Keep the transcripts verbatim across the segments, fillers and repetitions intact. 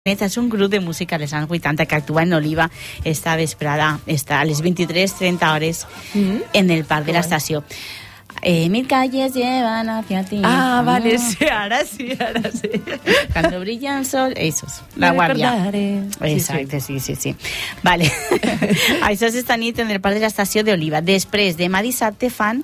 És un grup de música dels anys vuitanta que actua en Oliva esta vesprada, està a les vint-i-tres trenta hores mm-hmm. en el parc de l'estació. Eh, mil calles llevan hacia ti. Ah, ah, vale, sí, ara sí, ara sí. Cuando brilla el sol, esos, la guàrdia. Exacte, sí, sí, sí. Vale. Això és esta nit en el parc de l'estació d'Oliva. Després, demà dissabte fan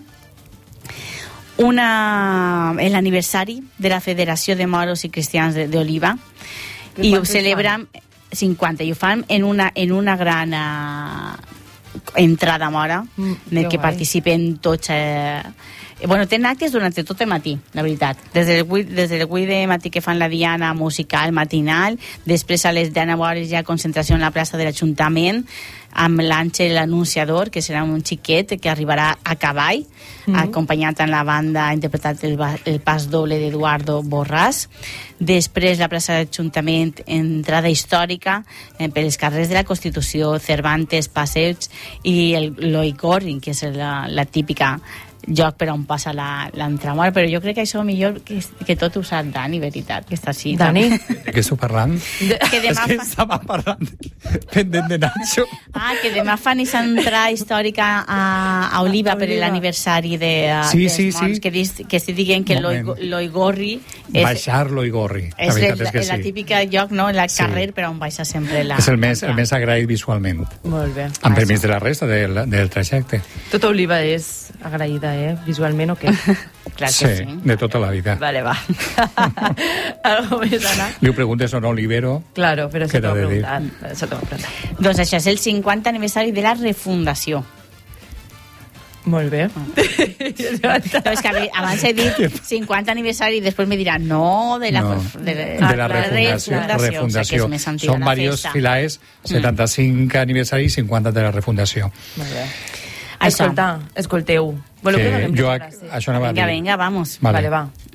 una l'aniversari de la Federació de Moros i Cristians d'Oliva. I ho celebren cinquanta, i ho fan en una, en una gran uh, entrada mora, mm, en el que guai. Participen tots... Eh, bueno, tenen actes durant tot el matí, la veritat. Des del vuit, des del vuit de matí que fan la diana musical matinal, després a les deu hores hi ha concentració en la plaça de l'Ajuntament, amb l'Àngel l'Anunciador, que serà un xiquet que arribarà a cavall, mm-hmm. acompanyat en la banda, interpretat el, el pas doble d'Eduardo Borràs. Després la plaça de l'Ajuntament, entrada històrica eh, per els carrers de la Constitució, Cervantes, Passeig i el l'Oicorri, que és la, la típica lloc per on passa l'entramor, però jo crec que això millor que, que tot ho sap Dani, veritat, que està així. Dani? De què esteu parlant? De, que demà és que fa... estava parlant pendent de Nacho. Ah, que demà fan aquesta entrada històrica a, a Oliva per l'aniversari de, sí, dels sí, Mons, sí. que, dis, que estic dient que l'Oigorri és, baixar l'Oigorri, la és, veritat el, és que és la sí. típica lloc, no?, el Sí. carrer per on baixa sempre la... És el més, el més agraït visualment. Molt bé. Amb permís de la resta del, del trajecte. Tota Oliva és agraïda, eh? Visualment o què? Clar que Sí, sí. de tota la vida. Vale, va. Algo més, Anna? Li ho preguntes a un Olivero. Claro, però Què se t'ho t'ha ha de dir? preguntat. Se t'ho ha preguntat. Doncs això és el cinquanta aniversari de la refundació. Molt bé. No, és que abans he dit cinquanta aniversari i després me diran no, de la, No, de, de la refundació. refundació. refundació. O sigui que és més antiga Són la varios festa. filaes, setanta-cinc aniversari i cinquanta de la refundació. Molt bé. Això. Escolta, escolteu. Voleu que Que donem jo, les a- gràcies? això anava a dir. Vinga, vinga, vamos. Vale. Vale, va.